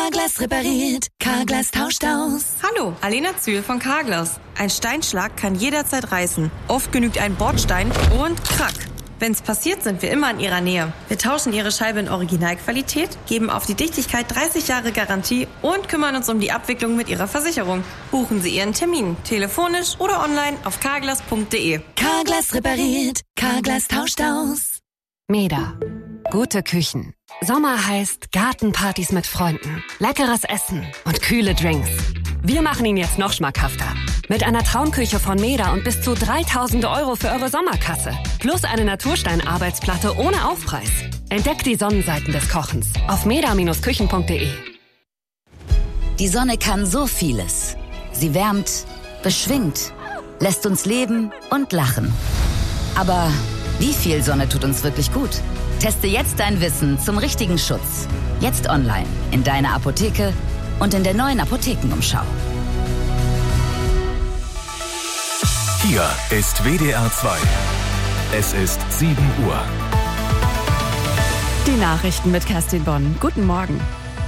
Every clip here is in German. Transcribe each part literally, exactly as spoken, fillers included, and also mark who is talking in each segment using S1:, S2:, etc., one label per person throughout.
S1: Carglass repariert, Carglass tauscht aus.
S2: Hallo, Alena Zühl von Carglass. Ein Steinschlag kann jederzeit reißen. Oft genügt ein Bordstein und krack. Wenn's passiert, sind wir immer in Ihrer Nähe. Wir tauschen Ihre Scheibe in Originalqualität, geben auf die Dichtigkeit dreißig Jahre Garantie und kümmern uns um die Abwicklung mit Ihrer Versicherung. Buchen Sie Ihren Termin, telefonisch oder online auf carglass punkt de.
S1: Carglass repariert, Carglass tauscht aus.
S3: Meda. Gute Küchen. Sommer heißt Gartenpartys mit Freunden, leckeres Essen und kühle Drinks. Wir machen ihn jetzt noch schmackhafter. Mit einer Traumküche von Meda und bis zu dreitausend Euro für eure Sommerkasse. Plus eine Naturstein-Arbeitsplatte ohne Aufpreis. Entdeckt die Sonnenseiten des Kochens auf meda Bindestrich küchen punkt de.
S4: Die Sonne kann so vieles. Sie wärmt, beschwingt, lässt uns leben und lachen. Aber wie viel Sonne tut uns wirklich gut? Teste jetzt dein Wissen zum richtigen Schutz. Jetzt online, in deiner Apotheke und in der neuen Apothekenumschau.
S5: Hier ist W D R zwei. Es ist sieben Uhr.
S6: Die Nachrichten mit Kerstin Bonn. Guten Morgen.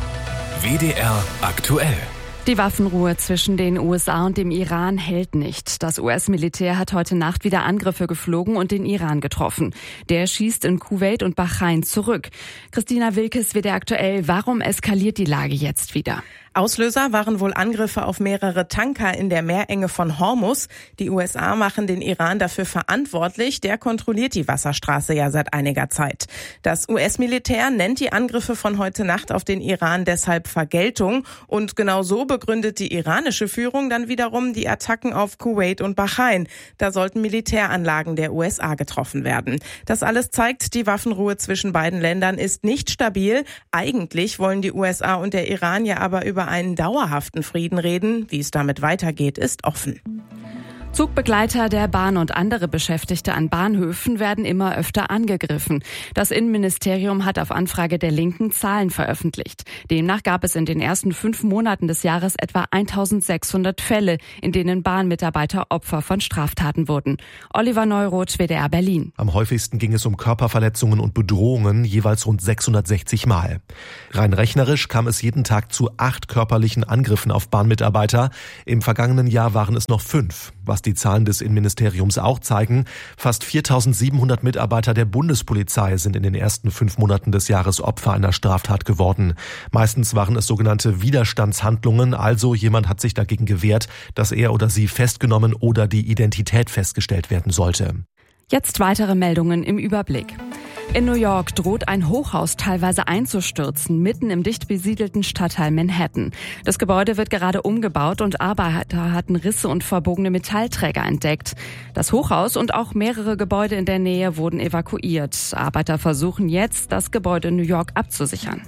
S5: W D R aktuell.
S6: Die Waffenruhe zwischen den U S A und dem Iran hält nicht. Das U S-Militär hat heute Nacht wieder Angriffe geflogen und den Iran getroffen. Der schießt in Kuwait und Bahrain zurück. Christina Wilkes, W D R aktuell. Warum eskaliert die Lage jetzt wieder?
S7: Auslöser waren wohl Angriffe auf mehrere Tanker in der Meerenge von Hormuz. Die U S A machen den Iran dafür verantwortlich. Der kontrolliert die Wasserstraße ja seit einiger Zeit. Das U S-Militär nennt die Angriffe von heute Nacht auf den Iran deshalb Vergeltung. Und genau so begründet die iranische Führung dann wiederum die Attacken auf Kuwait und Bahrain. Da sollten Militäranlagen der U S A getroffen werden. Das alles zeigt, die Waffenruhe zwischen beiden Ländern ist nicht stabil. Eigentlich wollen die U S A und der Iran ja aber über einen dauerhaften Frieden reden. Wie es damit weitergeht, ist offen.
S6: Zugbegleiter der Bahn und andere Beschäftigte an Bahnhöfen werden immer öfter angegriffen. Das Innenministerium hat auf Anfrage der Linken Zahlen veröffentlicht. Demnach gab es in den ersten fünf Monaten des Jahres etwa eintausendsechshundert Fälle, in denen Bahnmitarbeiter Opfer von Straftaten wurden. Oliver Neuroth, W D R Berlin.
S8: Am häufigsten ging es um Körperverletzungen und Bedrohungen, jeweils rund sechshundertsechzig Mal. Rein rechnerisch kam es jeden Tag zu acht körperlichen Angriffen auf Bahnmitarbeiter. Im vergangenen Jahr waren es noch fünf. Was die Zahlen des Innenministeriums auch zeigen, fast viertausendsiebenhundert Mitarbeiter der Bundespolizei sind in den ersten fünf Monaten des Jahres Opfer einer Straftat geworden. Meistens waren es sogenannte Widerstandshandlungen, also jemand hat sich dagegen gewehrt, dass er oder sie festgenommen oder die Identität festgestellt werden sollte.
S6: Jetzt weitere Meldungen im Überblick. In New York droht ein Hochhaus teilweise einzustürzen, mitten im dicht besiedelten Stadtteil Manhattan. Das Gebäude wird gerade umgebaut und Arbeiter hatten Risse und verbogene Metallträger entdeckt. Das Hochhaus und auch mehrere Gebäude in der Nähe wurden evakuiert. Arbeiter versuchen jetzt, das Gebäude in New York abzusichern.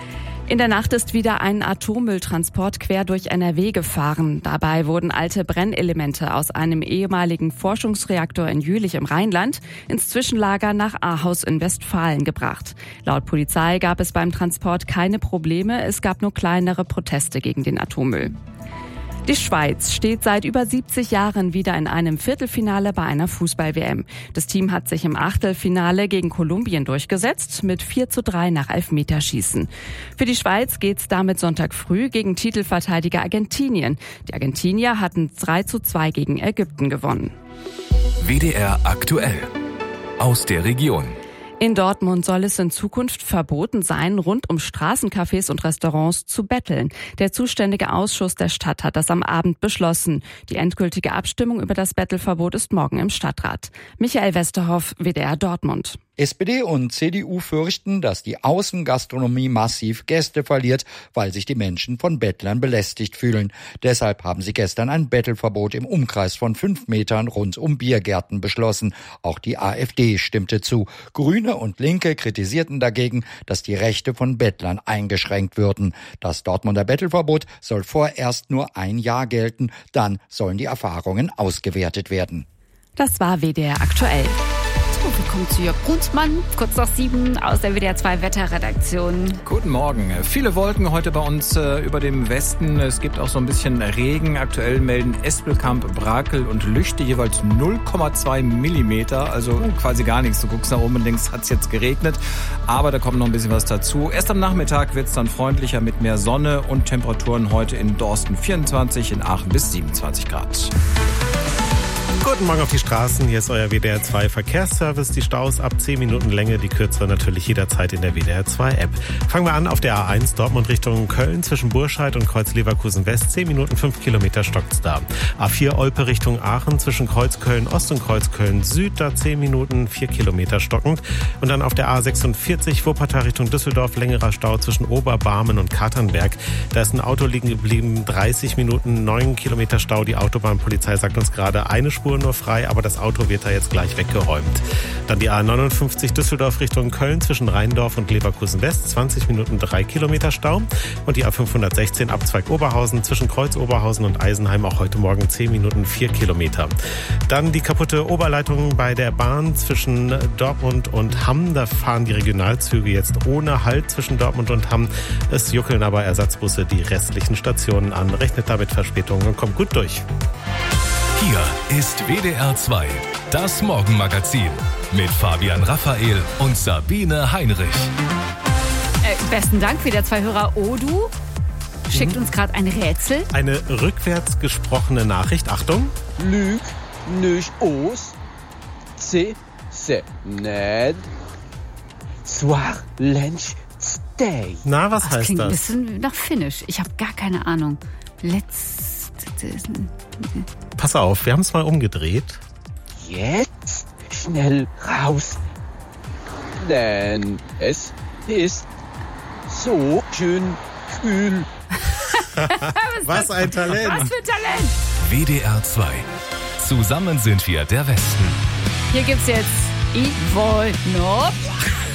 S6: In der Nacht ist wieder ein Atommülltransport quer durch N R W gefahren. Dabei wurden alte Brennelemente aus einem ehemaligen Forschungsreaktor in Jülich im Rheinland ins Zwischenlager nach Ahaus in Westfalen gebracht. Laut Polizei gab es beim Transport keine Probleme, es gab nur kleinere Proteste gegen den Atommüll. Die Schweiz steht seit über siebzig Jahren wieder in einem Viertelfinale bei einer Fußball-W M. Das Team hat sich im Achtelfinale gegen Kolumbien durchgesetzt mit vier zu drei nach Elfmeterschießen. Für die Schweiz geht's damit Sonntag früh gegen Titelverteidiger Argentinien. Die Argentinier hatten drei zu zwei gegen Ägypten gewonnen.
S5: W D R aktuell aus der Region.
S6: In Dortmund soll es in Zukunft verboten sein, rund um Straßencafés und Restaurants zu betteln. Der zuständige Ausschuss der Stadt hat das am Abend beschlossen. Die endgültige Abstimmung über das Bettelverbot ist morgen im Stadtrat. Michael Westerhoff, W D R Dortmund.
S9: S P D und C D U fürchten, dass die Außengastronomie massiv Gäste verliert, weil sich die Menschen von Bettlern belästigt fühlen. Deshalb haben sie gestern ein Bettelverbot im Umkreis von fünf Metern rund um Biergärten beschlossen. Auch die AfD stimmte zu. Grüne und Linke kritisierten dagegen, dass die Rechte von Bettlern eingeschränkt würden. Das Dortmunder Bettelverbot soll vorerst nur ein Jahr gelten, dann sollen die Erfahrungen ausgewertet werden.
S6: Das war W D R aktuell.
S10: Willkommen zu Jörg Brunsmann, kurz nach sieben aus der W D R zwei Wetterredaktion.
S11: Guten Morgen. Viele Wolken heute bei uns äh, über dem Westen. Es gibt auch so ein bisschen Regen. Aktuell melden Espelkamp, Brakel und Lüchte jeweils null Komma zwei Millimeter. Also quasi gar nichts. Du guckst nach oben und denkst, hat es jetzt geregnet. Aber da kommt noch ein bisschen was dazu. Erst am Nachmittag wird es dann freundlicher mit mehr Sonne und Temperaturen heute in Dorsten vierundzwanzig, in Aachen bis siebenundzwanzig Grad.
S12: Guten Morgen auf die Straßen, hier ist euer W D R zwei Verkehrsservice. Die Staus ab zehn Minuten Länge, die kürzere natürlich jederzeit in der W D R zwei App. Fangen wir an auf der A eins Dortmund Richtung Köln zwischen Burscheid und Kreuz Leverkusen West. zehn Minuten, fünf Kilometer stockt's da. A vier Olpe Richtung Aachen zwischen Kreuz Köln Ost und Kreuz Köln Süd, da zehn Minuten, vier Kilometer stockend. Und dann auf der A sechsundvierzig Wuppertal Richtung Düsseldorf längerer Stau zwischen Oberbarmen und Katernberg. Da ist ein Auto liegen geblieben, dreißig Minuten, neun Kilometer Stau. Die Autobahnpolizei sagt uns gerade eine Spur nur frei, aber das Auto wird da jetzt gleich weggeräumt. Dann die A neunundfünfzig Düsseldorf Richtung Köln zwischen Rheindorf und Leverkusen West, zwanzig Minuten, drei Kilometer Stau. Und die A fünfhundertsechzehn Abzweig Oberhausen zwischen Kreuz Oberhausen und Eisenheim auch heute Morgen zehn Minuten, vier Kilometer. Dann die kaputte Oberleitung bei der Bahn zwischen Dortmund und Hamm. Da fahren die Regionalzüge jetzt ohne Halt zwischen Dortmund und Hamm. Es juckeln aber Ersatzbusse die restlichen Stationen an. Rechnet damit Verspätungen und kommt gut durch.
S5: Hier ist W D R zwei, das Morgenmagazin mit Fabian Raphael und Sabine Heinrich.
S10: Äh, besten Dank für der zwei Hörer. Odu schickt uns gerade ein Rätsel.
S12: Eine rückwärts gesprochene Nachricht. Achtung.
S13: Lüg nicht aus. C. Se ned. Soir lunch stay.
S12: Na, was
S10: das
S12: heißt
S10: klingt
S12: das?
S10: Ein bisschen nach Finnisch. Ich habe gar keine Ahnung. Let's...
S12: Pass auf, wir haben es mal umgedreht.
S13: Jetzt schnell raus, denn es ist so schön kühl.
S12: Was ein Talent.
S10: Was für Talent.
S5: W D R zwei. Zusammen sind wir der Westen.
S10: Hier gibt's jetzt Ivolno.